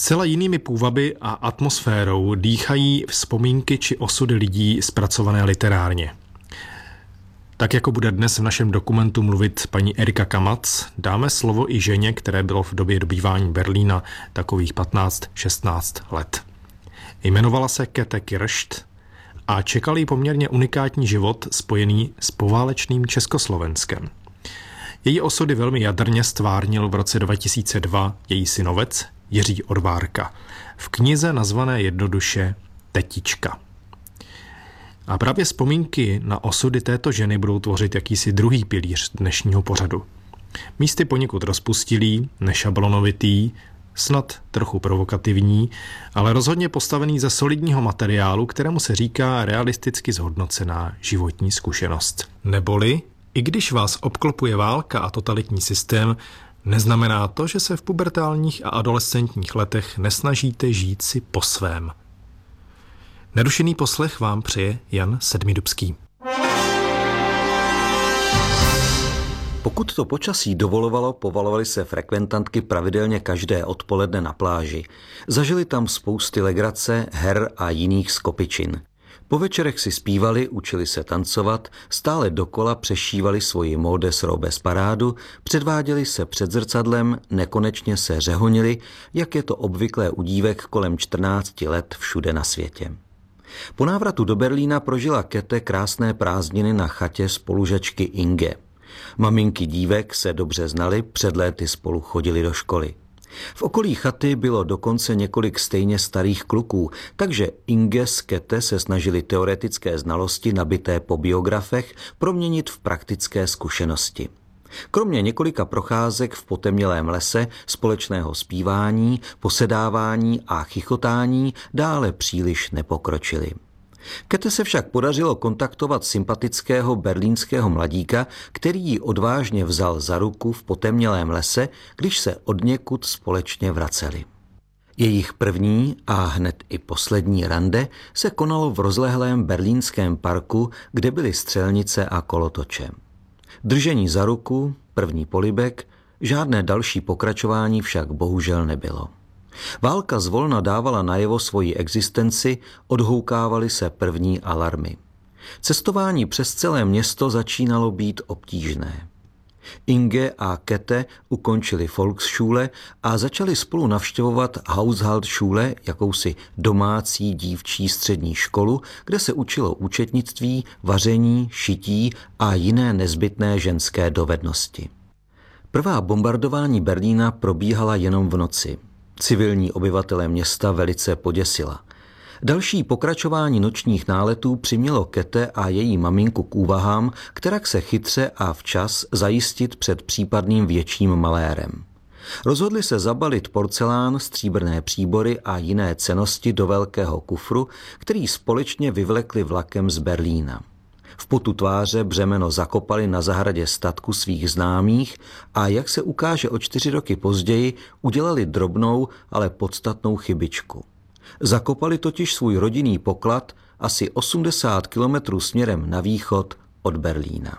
Zcela jinými půvaby a atmosférou dýchají vzpomínky či osudy lidí zpracované literárně. Tak jako bude dnes v našem dokumentu mluvit paní Erika Kamac, dáme slovo i ženě, které bylo v době dobývání Berlína takových 15-16 let. Jmenovala se Käthe Kiršt a čekal jí poměrně unikátní život spojený s poválečným Československem. Její osudy velmi jadrně stvárnil v roce 2002 její synovec Jiří Odvárka v knize nazvané jednoduše Tetička. A právě vzpomínky na osudy této ženy budou tvořit jakýsi druhý pilíř dnešního pořadu. Místy poněkud rozpustilý, nešablonovitý, snad trochu provokativní, ale rozhodně postavený ze solidního materiálu, kterému se říká realisticky zhodnocená životní zkušenost. Neboli, i když vás obklopuje válka a totalitní systém, neznamená to, že se v pubertálních a adolescentních letech nesnažíte žít si po svém. Nerušený poslech vám přeje Jan Sedmidubský. Pokud to počasí dovolovalo, povalovaly se frekventantky pravidelně každé odpoledne na pláži. Zažili tam spousty legrace, her a jiných skopičin. Po večerech si zpívali, učili se tancovat, stále dokola přešívali svoji modes robes parádu, předváděli se před zrcadlem, nekonečně se řehonili, jak je to obvyklé u dívek kolem 14 let všude na světě. Po návratu do Berlína prožila Käthe krásné prázdniny na chatě spolužačky Inge. Maminky dívek se dobře znaly, před léty spolu chodili do školy. V okolí chaty bylo dokonce několik stejně starých kluků, takže Inge s Käthe se snažili teoretické znalosti nabité po biografech proměnit v praktické zkušenosti. Kromě několika procházek v potemnělém lese, společného zpívání, posedávání a chichotání dále příliš nepokročili. Käthe se však podařilo kontaktovat sympatického berlínského mladíka, který ji odvážně vzal za ruku v potemnělém lese, když se odněkud společně vraceli. Jejich první a hned i poslední rande se konalo v rozlehlém berlínském parku, kde byly střelnice a kolotoče. Držení za ruku, první polibek, žádné další pokračování však bohužel nebylo. Válka zvolna dávala najevo svoji existenci, odhoukávaly se první alarmy. Cestování přes celé město začínalo být obtížné. Inge a Käthe ukončili Volksschule a začali spolu navštěvovat Haushaltsschule, jakousi domácí dívčí střední školu, kde se učilo účetnictví, vaření, šití a jiné nezbytné ženské dovednosti. Prvá bombardování Berlína probíhala jenom v noci. Civilní obyvatele města velice poděsila. Další pokračování nočních náletů přimělo Käthe a její maminku k úvahám, kterak se chytře a včas zajistit před případným větším malérem. Rozhodli se zabalit porcelán, stříbrné příbory a jiné cennosti do velkého kufru, který společně vyvlekli vlakem z Berlína. V potu tváře břemeno zakopali na zahradě statku svých známých a jak se ukáže o 4 roky později, udělali drobnou, ale podstatnou chybičku. Zakopali totiž svůj rodinný poklad asi 80 kilometrů směrem na východ od Berlína.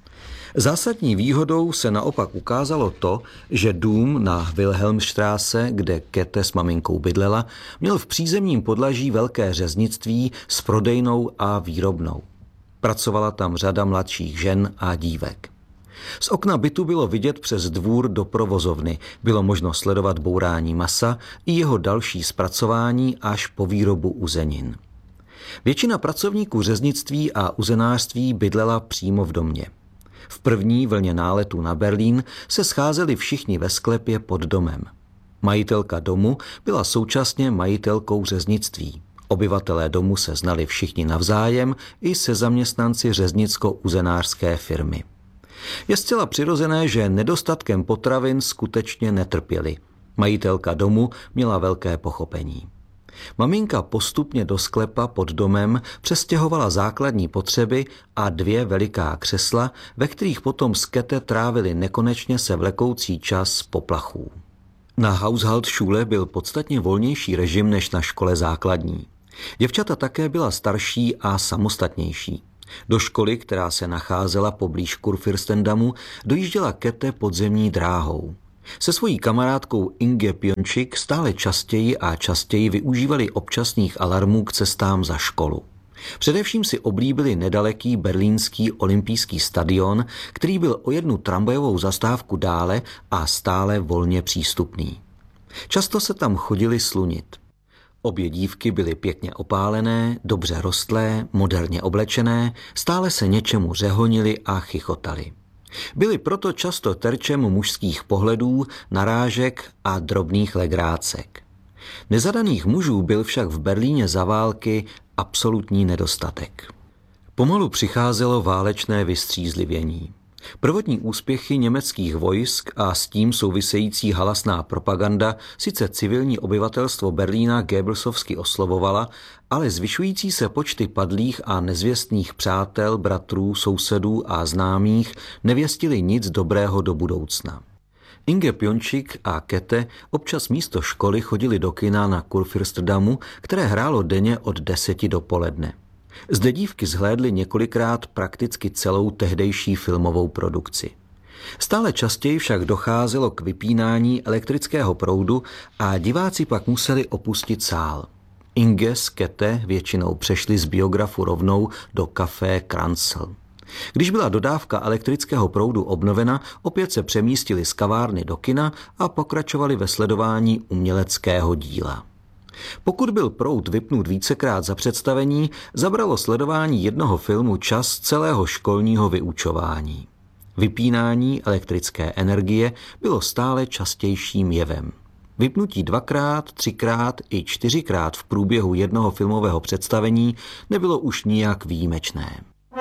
Zásadní výhodou se naopak ukázalo to, že dům na Wilhelmstraße, kde Käthe s maminkou bydlela, měl v přízemním podlaží velké řeznictví s prodejnou a výrobnou. Pracovala tam řada mladších žen a dívek. Z okna bytu bylo vidět přes dvůr do provozovny, bylo možno sledovat bourání masa i jeho další zpracování až po výrobu uzenin. Většina pracovníků řeznictví a uzenářství bydlela přímo v domě. V první vlně náletu na Berlín se scházeli všichni ve sklepě pod domem. Majitelka domu byla současně majitelkou řeznictví. Obyvatelé domu se znali všichni navzájem i se zaměstnanci řeznicko-uzenářské firmy. Je zcela přirozené, že nedostatkem potravin skutečně netrpěli. Majitelka domu měla velké pochopení. Maminka postupně do sklepa pod domem přestěhovala základní potřeby a 2 veliká křesla, ve kterých potom s Käthe trávili nekonečně se vlekoucí čas poplachů. Na Haushaltsschule byl podstatně volnější režim než na škole základní. Děvčata také byla starší a samostatnější. Do školy, která se nacházela poblíž Kurfürstendamu, dojížděla Käthe podzemní dráhou. Se svojí kamarádkou Inge Piončik stále častěji a častěji využívali občasných alarmů k cestám za školu. Především si oblíbili nedaleký berlínský olympijský stadion, který byl o jednu tramvajovou zastávku dále a stále volně přístupný. Často se tam chodili slunit. Obě dívky byly pěkně opálené, dobře rostlé, moderně oblečené, stále se něčemu řehonili a chichotali. Byly proto často terčem mužských pohledů, narážek a drobných legrácek. Nezadaných mužů byl však v Berlíně za války absolutní nedostatek. Pomalu přicházelo válečné vystřízlivění. Prvotní úspěchy německých vojsk a s tím související halasná propaganda sice civilní obyvatelstvo Berlína Goebbelsovsky oslovovala, ale zvyšující se počty padlých a nezvěstných přátel, bratrů, sousedů a známých nevěstili nic dobrého do budoucna. Inge Piončik a Käthe občas místo školy chodili do kina na Kurfürstendamu, které hrálo denně od 10 dopoledne. Zde dívky zhlédly několikrát prakticky celou tehdejší filmovou produkci. Stále častěji však docházelo k vypínání elektrického proudu a diváci pak museli opustit sál. Inge s Käthe většinou přešli z biografu rovnou do Café Kranzl. Když byla dodávka elektrického proudu obnovena, opět se přemístili z kavárny do kina a pokračovali ve sledování uměleckého díla. Pokud byl proud vypnut vícekrát za představení, zabralo sledování jednoho filmu čas celého školního vyučování. Vypínání elektrické energie bylo stále častějším jevem. Vypnutí 2x, 3x i 4x v průběhu jednoho filmového představení nebylo už nijak výjimečné.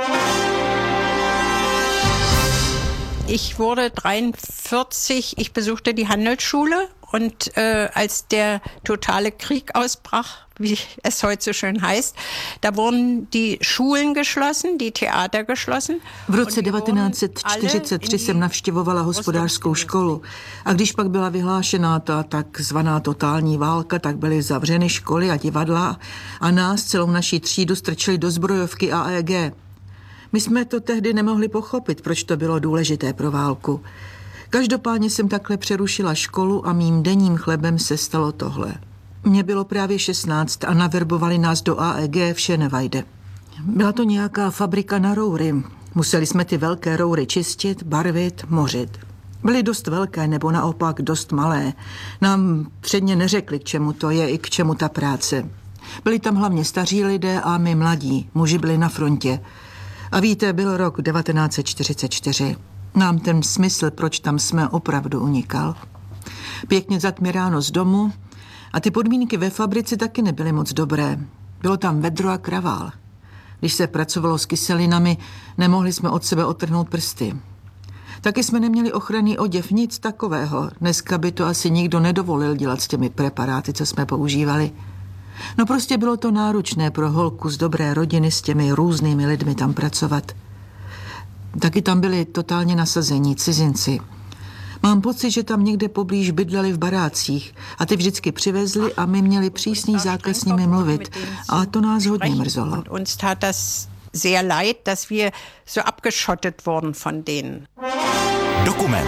Ich wurde 43, ich besuchte die Handelsschule und als der totale Krieg ausbrach, wie es heute so schön heißt, da wurden die Schulen geschlossen, die Theater geschlossen. V roce 1943 jsem navštěvovala hospodářskou školu a když pak byla vyhlášená ta takzvaná totální válka, tak byly zavřeny školy a divadla a nás, celou naší třídu, strčili do zbrojovky AEG. My jsme to tehdy nemohli pochopit, proč to bylo důležité pro válku. Každopádně jsem takhle přerušila školu a mým denním chlebem se stalo tohle. Mně bylo právě 16 a naverbovali nás do AEG v Schönewalde. Byla to nějaká fabrika na roury. Museli jsme ty velké roury čistit, barvit, mořit. Byly dost velké nebo naopak dost malé. Nám předně neřekli, k čemu to je i k čemu ta práce. Byli tam hlavně staří lidé a my mladí. Muži byli na frontě. A víte, byl rok 1944. Nám ten smysl, proč tam jsme, opravdu unikal. Pěkně zatmě ráno z domu a ty podmínky ve fabrice taky nebyly moc dobré. Bylo tam vedro a kravál. Když se pracovalo s kyselinami, nemohli jsme od sebe odtrhnout prsty. Taky jsme neměli ochranný oděv, nic takového. Dneska by to asi nikdo nedovolil dělat s těmi preparáty, co jsme používali. No prostě bylo to náročné pro holku z dobré rodiny s těmi různými lidmi tam pracovat. Taky tam byli totálně nasazení cizinci. Mám pocit, že tam někde poblíž bydleli v barácích a ty vždycky přivezli a my měli přísný zákaz s nimi mluvit. A to nás hodně mrzelo. Uns tat das sehr leid, dass wir so abgeschottet wurden von denen. Dokument.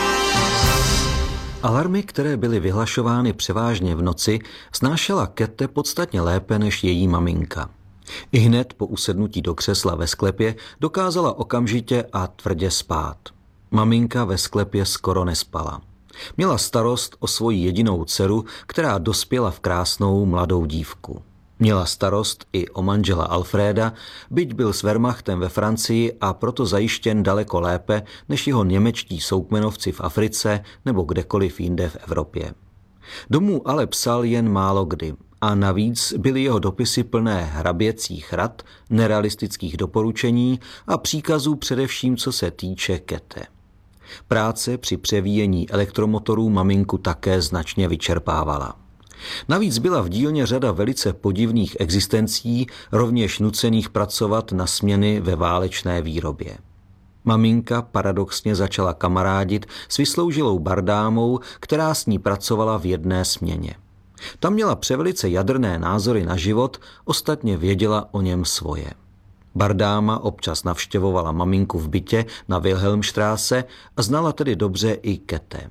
Alarmy, které byly vyhlašovány převážně v noci, snášela Käthe podstatně lépe než její maminka. Ihned po usednutí do křesla ve sklepě dokázala okamžitě a tvrdě spát. Maminka ve sklepě skoro nespala. Měla starost o svoji jedinou dceru, která dospěla v krásnou mladou dívku. Měla starost i o manžela Alfréda, byť byl s Wehrmachtem ve Francii a proto zajištěn daleko lépe než jeho němečtí soukmenovci v Africe nebo kdekoliv jinde v Evropě. Domů ale psal jen málo kdy a navíc byly jeho dopisy plné hraběcích rad, nerealistických doporučení a příkazů především co se týče Käthe. Práce při převíjení elektromotorů maminku také značně vyčerpávala. Navíc byla v dílně řada velice podivných existencí, rovněž nucených pracovat na směny ve válečné výrobě. Maminka paradoxně začala kamarádit s vysloužilou bardámou, která s ní pracovala v jedné směně. Ta měla převelice jadrné názory na život, ostatně věděla o něm svoje. Bardáma občas navštěvovala maminku v bytě na Wilhelmstraße a znala tedy dobře i Käthe.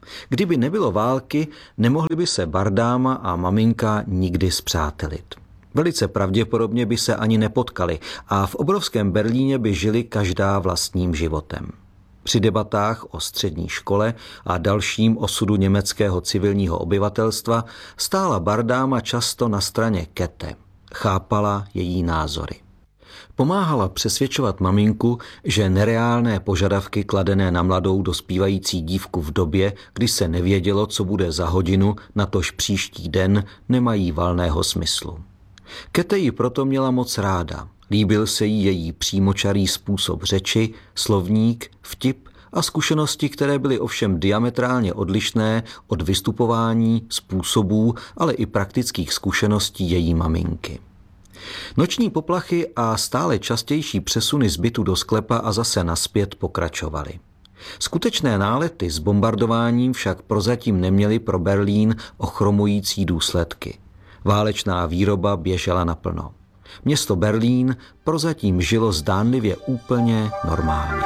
Kdyby nebylo války, nemohli by se Bardáma a maminka nikdy spřátelit. Velice pravděpodobně by se ani nepotkali a v obrovském Berlíně by žili každá vlastním životem. Při debatách o střední škole a dalším osudu německého civilního obyvatelstva stála Bardáma často na straně Käthe. Chápala její názory. Pomáhala přesvědčovat maminku, že nereálné požadavky kladené na mladou dospívající dívku v době, kdy se nevědělo, co bude za hodinu, natož příští den, nemají valného smyslu. Käthe ji proto měla moc ráda. Líbil se jí její přímočarý způsob řeči, slovník, vtip a zkušenosti, které byly ovšem diametrálně odlišné od vystupování, způsobů, ale i praktických zkušeností její maminky. Noční poplachy a stále častější přesuny z bytu do sklepa a zase nazpět pokračovaly. Skutečné nálety s bombardováním však prozatím neměly pro Berlín ochromující důsledky. Válečná výroba běžela naplno. Město Berlín prozatím žilo zdánlivě úplně normálně.